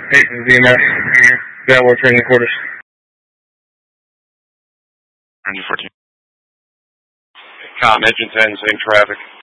Hey, this is EMS. Yeah, we're training quarters. 14. Com, engine 10, same traffic.